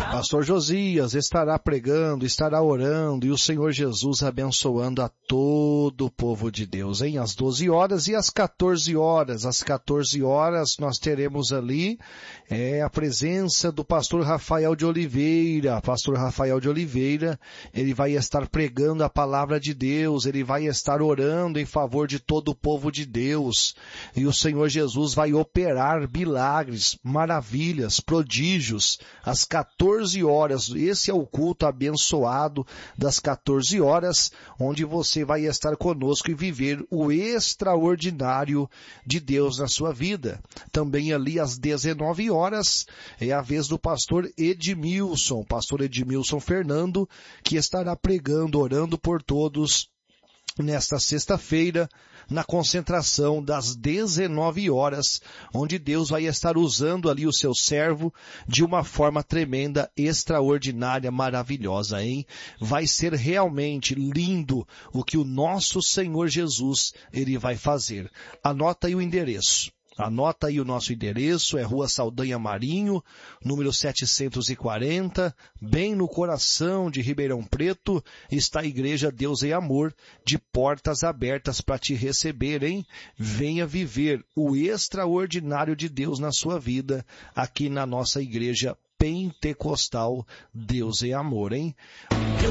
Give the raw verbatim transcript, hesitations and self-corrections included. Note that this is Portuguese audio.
Pastor Josias estará pregando, estará orando e o Senhor Jesus abençoando a todo o povo de Deus, hein? Às doze horas e às quatorze horas. Às quatorze horas nós teremos ali é, a presença do pastor Rafael de Oliveira. Pastor Rafael de Oliveira, ele vai estar pregando a palavra de Deus, ele vai estar orando em favor de todo o povo de Deus. E o Senhor Jesus vai operar milagres, maravilhas, prodígios, às quatorze horas. Esse é o culto abençoado das quatorze horas, onde você vai estar conosco e viver o extraordinário de Deus na sua vida. Também ali às dezenove horas é a vez do pastor Edmilson, pastor Edmilson Fernando, que estará pregando, orando por todos nesta sexta-feira, na concentração das dezenove horas, onde Deus vai estar usando ali o seu servo de uma forma tremenda, extraordinária, maravilhosa, hein? Vai ser realmente lindo o que o nosso Senhor Jesus, ele vai fazer. Anota aí o endereço. Anota aí o nosso endereço, é Rua Saldanha Marinho, número setecentos e quarenta, bem no coração de Ribeirão Preto, está a Igreja Deus e Amor, de portas abertas para te receber, hein? Venha viver o extraordinário de Deus na sua vida, aqui na nossa Igreja Pentecostal Deus e Amor, hein?